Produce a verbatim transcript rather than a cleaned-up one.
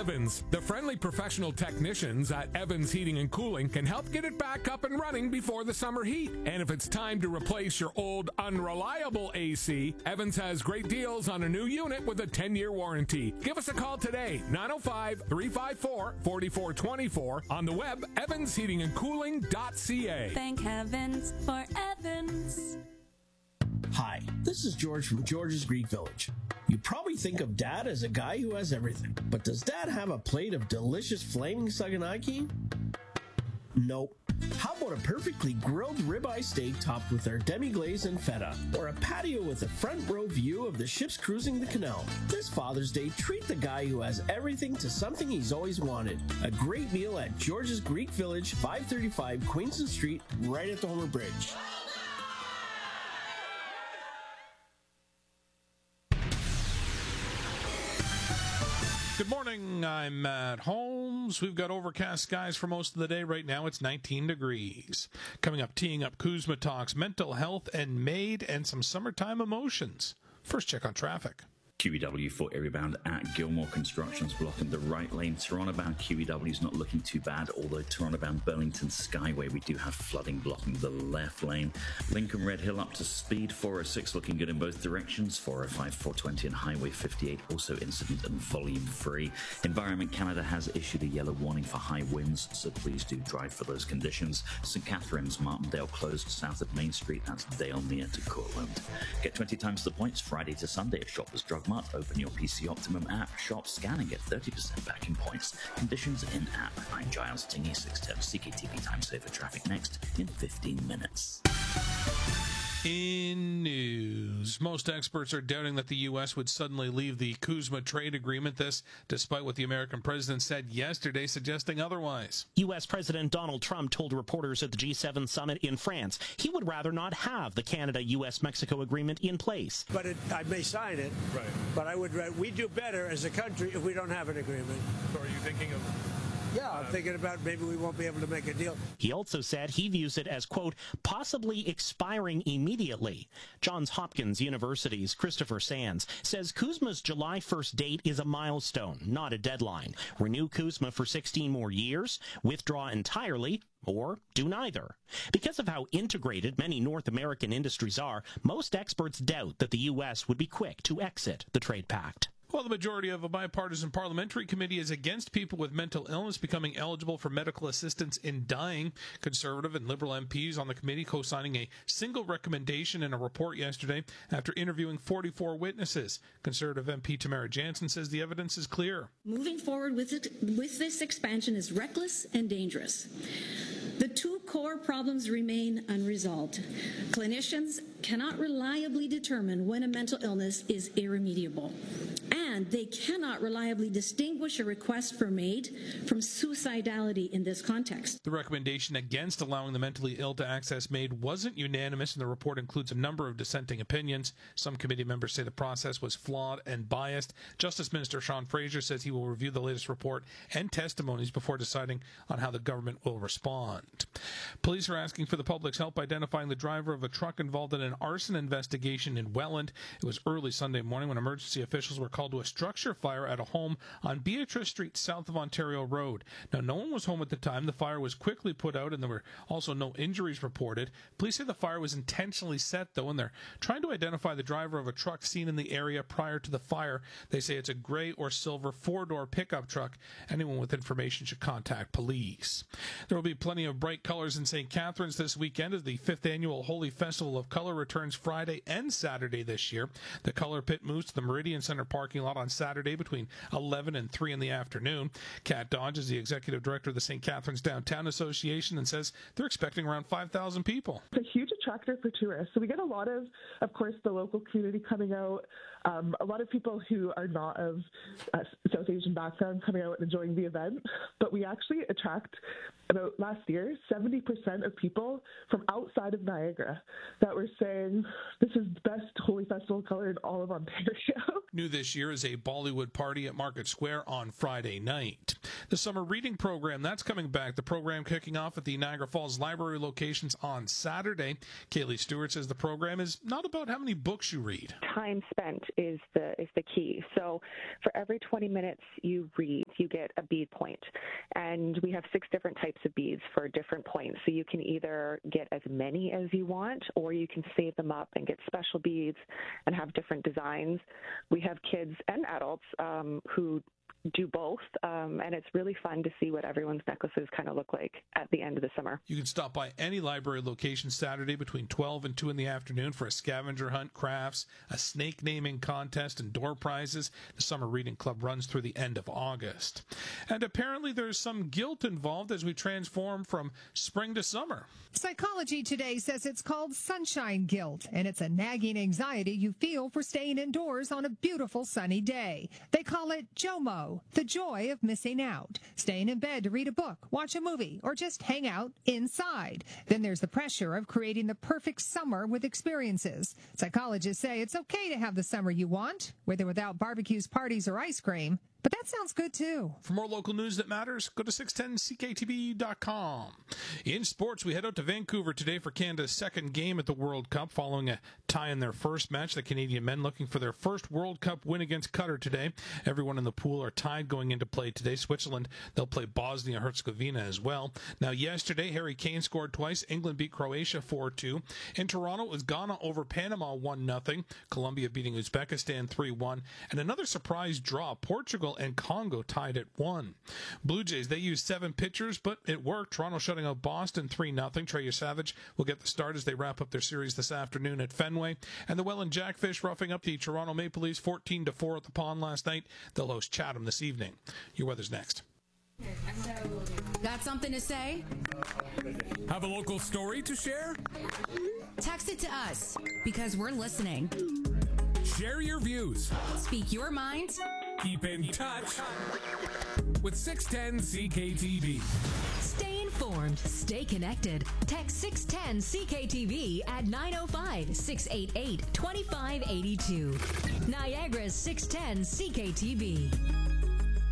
Evans. The friendly professional technicians at Evans Heating and Cooling can help get it back up and running before the summer heat. And if it's time to replace your old unreliable A C, Evans has great deals on a new unit with a ten-year warranty. Give us a call today, nine oh five, three five four, four four two four, on the web, evans heating and cooling dot c a. Thank heavens for Evans. Hi, this is George from George's Greek Village. You probably think of Dad as a guy who has everything, but does Dad have a plate of delicious flaming saganaki? Nope. How about a perfectly grilled ribeye steak topped with our demi-glaze and feta? Or a patio with a front row view of the ships cruising the canal? This Father's Day, treat the guy who has everything to something he's always wanted. A great meal at George's Greek Village, five thirty-five Queenston Street, right at the Homer Bridge. Good morning, I'm Matt Holmes. We've got overcast skies for most of the day. Right now it's nineteen degrees. Coming up, teeing up Kuzma Talks, mental health and maid, and some summertime emotions. First check on traffic. Q E W for area bound at Gilmore Construction's blocking the right lane. Toronto bound Q E W is not looking too bad, although Toronto bound Burlington Skyway, we do have flooding blocking the left lane. Lincoln Red Hill up to speed, four oh six looking good in both directions, four oh five, four twenty and Highway fifty-eight also incident and volume free. Environment Canada has issued a yellow warning for high winds, so please do drive for those conditions. Saint Catharines, Martindale closed south of Main Street, that's Dale near to Courtland. Get twenty times the points Friday to Sunday at Shoppers Drug Mart. Open your P C Optimum app, shop, scan, and get thirty percent back in points. Conditions in app. I'm Giles Tingy, six ten C K T V Time Saver Traffic next in fifteen minutes. In news, most experts are doubting that the U S would suddenly leave the Kuzma trade agreement, this despite what the American president said yesterday, suggesting otherwise. U S President Donald Trump told reporters at the G seven summit in France he would rather not have the Canada-U S Mexico agreement in place. But it, I may sign it, right. But I would. We do better as a country if we don't have an agreement. So are you thinking of... Yeah, I'm thinking about maybe we won't be able to make a deal. He also said he views it as, quote, possibly expiring immediately. Johns Hopkins University's Christopher Sands says Kuzma's July first date is a milestone, not a deadline. Renew Kuzma for sixteen more years, withdraw entirely, or do neither. Because of how integrated many North American industries are, most experts doubt that the U S would be quick to exit the trade pact. Well, the majority of a bipartisan parliamentary committee is against people with mental illness becoming eligible for medical assistance in dying. Conservative and Liberal M Ps on the committee co-signing a single recommendation in a report yesterday after interviewing forty-four witnesses. Conservative M P Tamara Jansen says the evidence is clear. Moving forward with it, with this expansion is reckless and dangerous. The two core problems remain unresolved. Clinicians cannot reliably determine when a mental illness is irremediable, and they cannot reliably distinguish a request for MAID from suicidality in this context. The recommendation against allowing the mentally ill to access MAID wasn't unanimous, and the report includes a number of dissenting opinions. Some committee members say the process was flawed and biased. Justice Minister Sean Fraser says he will review the latest report and testimonies before deciding on how the government will respond. Police are asking for the public's help identifying the driver of a truck involved in an arson investigation in Welland. It was early Sunday morning when emergency officials were called to a structure fire at a home on Beatrice Street south of Ontario Road. Now, no one was home at the time. The fire was quickly put out and there were also no injuries reported. Police say the fire was intentionally set, though, and they're trying to identify the driver of a truck seen in the area prior to the fire. They say it's a gray or silver four-door pickup truck. Anyone with information should contact police. There will be plenty of bright colors in Saint Catharines this weekend as the fifth annual Holy Festival of Color returns Friday and Saturday this year. The Color Pit moves to the Meridian Centre parking lot on Saturday between eleven and three in the afternoon. Kat Dodge is the executive director of the Saint Catharines Downtown Association and says they're expecting around five thousand people. It's a huge attractor for tourists. So we get a lot of, of course, the local community coming out, um, a lot of people who are not of uh, South Asian background coming out and enjoying the event. But we actually attract, about last year, seventy percent of people from outside of Niagara that were saying this is the best Holy Festival of Color in all of Ontario. New this year is a Bollywood party at Market Square on Friday night. The summer reading program, that's coming back. The program kicking off at the Niagara Falls Library locations on Saturday. Kaylee Stewart says the program is not about how many books you read. Time spent is the is the key. So for every twenty minutes you read, you get a bead point. And we have six different types of beads for different points. So you can either get as many as you want, or you can save them up and get special beads and have different designs. We have kids and adults um, who do both, um, and it's really fun to see what everyone's necklaces kind of look like at the end of the summer. You can stop by any library location Saturday between twelve and two in the afternoon for a scavenger hunt, crafts, a snake naming contest, and door prizes. The Summer Reading Club runs through the end of August. And apparently there's some guilt involved as we transform from spring to summer. Psychology Today says it's called sunshine guilt, and it's a nagging anxiety you feel for staying indoors on a beautiful sunny day. They call it JOMO, the joy of missing out, staying in bed to read a book, watch a movie, or just hang out inside. Then there's the pressure of creating the perfect summer with experiences. Psychologists say it's okay to have the summer you want, with or without barbecues, parties, or ice cream. But that sounds good, too. For more local news that matters, go to six ten C K T V dot com. In sports, we head out to Vancouver today for Canada's second game at the World Cup. Following a tie in their first match, the Canadian men looking for their first World Cup win against Qatar today. Everyone in the pool are tied going into play today. Switzerland, they'll play Bosnia-Herzegovina as well. Now, yesterday, Harry Kane scored twice. England beat Croatia four two. In Toronto, it was Ghana over Panama one nothing. Colombia beating Uzbekistan three one. And another surprise draw, Portugal and Congo tied at one. Blue Jays, they used seven pitchers, but it worked. Toronto shutting out Boston three nothing. Trey Savage will get the start as they wrap up their series this afternoon at Fenway. And the Welland Jackfish roughing up the Toronto Maple Leafs fourteen to four at the Pond last night. They'll host Chatham this evening. Your weather's next. Got something to say? Have a local story to share? Text it to us, because we're listening. Share your views. Speak your mind. Keep in touch with six ten C K T V. Stay informed. Stay connected. Text six ten C K T V at nine oh five, six eight eight, two five eight two. Niagara's six ten C K T V.